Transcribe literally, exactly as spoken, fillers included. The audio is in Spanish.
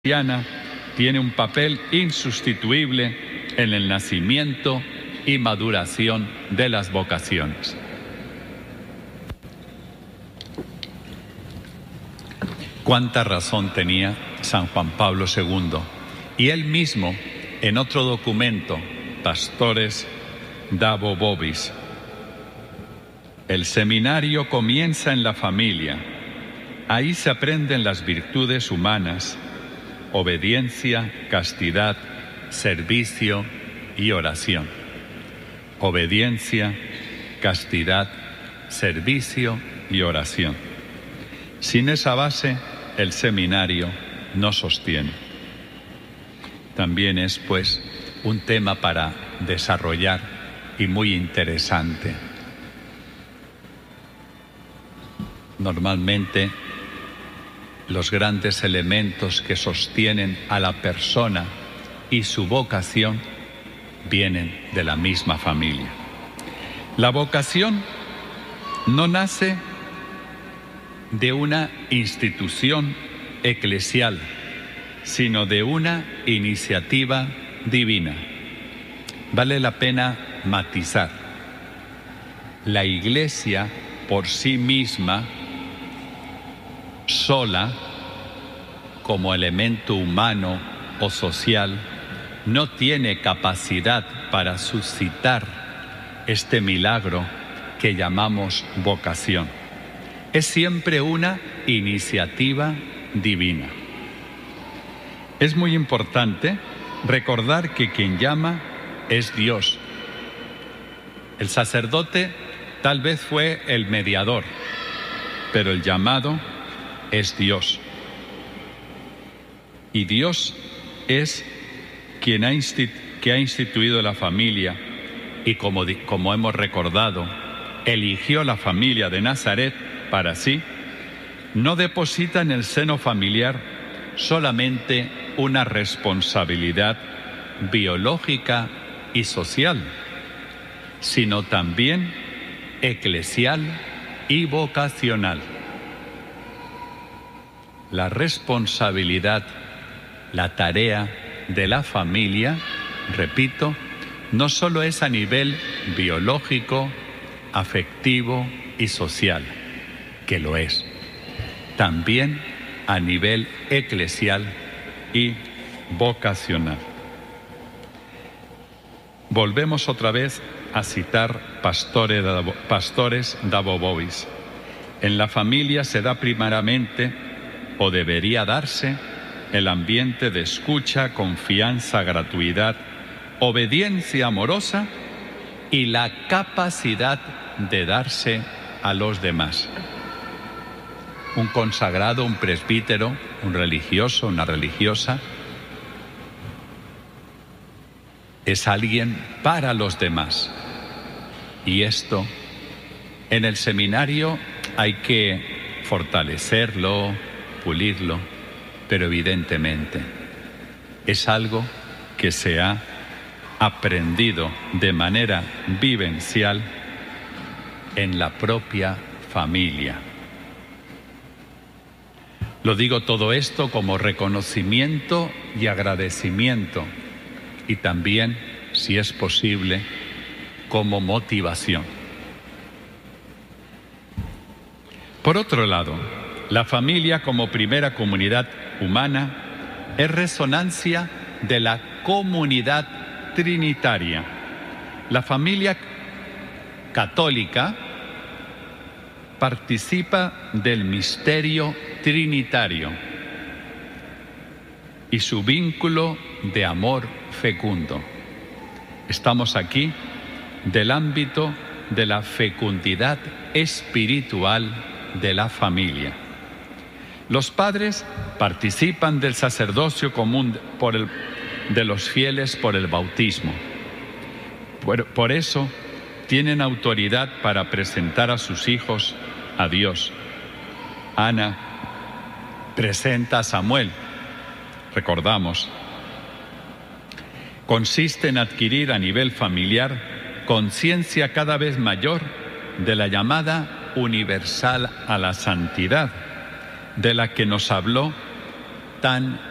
cristiana tiene un papel insustituible en el nacimiento y maduración de las vocaciones. Cuánta razón tenía San Juan Pablo segundo, y él mismo en otro documento, Pastores Dabo Vobis. El seminario comienza en la familia. Ahí se aprenden las virtudes humanas: obediencia, castidad, servicio y oración. Obediencia, castidad, servicio y oración. Sin esa base, el seminario no sostiene. También es, pues, un tema para desarrollar y muy interesante. Normalmente, los grandes elementos que sostienen a la persona y su vocación vienen de la misma familia. La vocación no nace de una institución eclesial, sino de una iniciativa divina. Vale la pena matizar. La Iglesia por sí misma, sola, como elemento humano o social, no tiene capacidad para suscitar este milagro que llamamos vocación. Es siempre una iniciativa divina. Es muy importante recordar que quien llama es Dios. El sacerdote tal vez fue el mediador, pero el llamado es Dios. Y Dios es quien ha, institu- que ha instituido la familia y, como, di- como hemos recordado, eligió la familia de Nazaret para sí. No deposita en el seno familiar solamente una responsabilidad biológica y social, sino también eclesial y vocacional. La responsabilidad, la tarea de la familia, repito, no solo es a nivel biológico, afectivo y social, que lo es, también a nivel eclesial y vocacional. Volvemos otra vez a citar Pastore Dabo, Pastores Dabo Vobis. En la familia se da primariamente, o debería darse, el ambiente de escucha, confianza, gratuidad, obediencia amorosa y la capacidad de darse a los demás. Un consagrado, un presbítero, un religioso, una religiosa, es alguien para los demás. Y esto, en el seminario hay que fortalecerlo, pulirlo, pero evidentemente es algo que se ha aprendido de manera vivencial en la propia familia. Lo digo todo esto como reconocimiento y agradecimiento, y también, si es posible, como motivación. Por otro lado, la familia como primera comunidad humana es resonancia de la comunidad trinitaria. La familia católica participa del misterio trinitario y su vínculo de amor fecundo. Estamos aquí del ámbito de la fecundidad espiritual de la familia. Los padres participan del sacerdocio común por el, de los fieles por el bautismo. Por, por eso tienen autoridad para presentar a sus hijos a Dios. Ana presenta a Samuel, recordamos. Consiste en adquirir a nivel familiar conciencia cada vez mayor de la llamada universal a la santidad, de la que nos habló tan